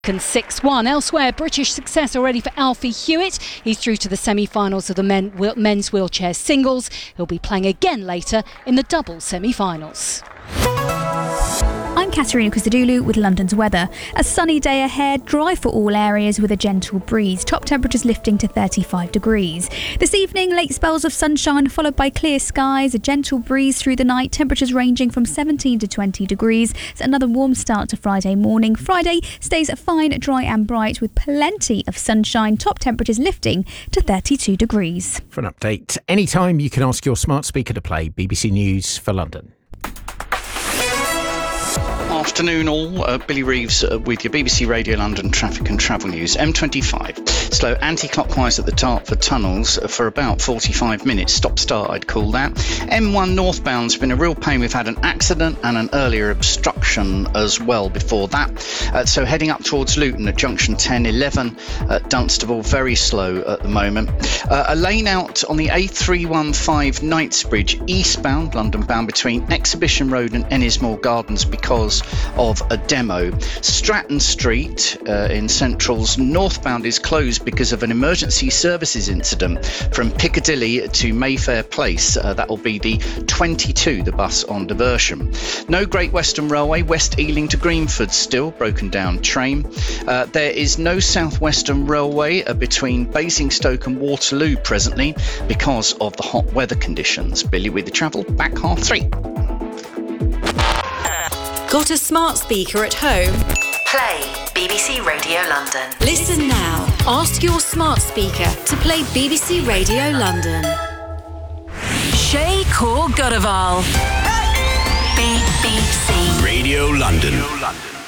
And 6-1. Elsewhere, British success already for Alfie Hewitt. He's through to the semi-finals of the men's wheelchair singles. He'll be playing again later in the doubles semi-finals. I'm Katerina Christodoulou with London's weather. A sunny day ahead, dry for all areas with a gentle breeze. Top temperatures lifting to 35 degrees. This evening, late spells of sunshine followed by clear skies, a gentle breeze through the night, temperatures ranging from 17 to 20 degrees. It's another warm start to Friday morning. Friday stays fine, dry and bright with plenty of sunshine. Top temperatures lifting to 32 degrees. For an update, anytime you can ask your smart speaker to play BBC News for London. Afternoon all, Billy Reeves with your BBC Radio London traffic and travel news. M25, slow anti-clockwise at the Dartford tunnels for about 45 minutes. Stop-start, I'd call that. M1 northbound's been a real pain. We've had an accident and an earlier obstruction as well before that. So heading up towards Luton at junction 10-11 at Dunstable, very slow at the moment. A lane out on the A315 Knightsbridge eastbound, London bound, between Exhibition Road and Ennismore Gardens because of a demo. Stratton Street in Central's northbound is closed because of an emergency services incident from Piccadilly to Mayfair Place. That will be the 22, the bus on diversion. No Great Western Railway, West Ealing to Greenford still, broken down train. There is no South Western Railway between Basingstoke and Waterloo presently because of the hot weather conditions. Billy with the travel, back 3:30. Got a smart speaker at home? Play BBC Radio London. Listen now. Ask your smart speaker to play BBC Radio London. Shay Kaur Godaval. BBC Radio London.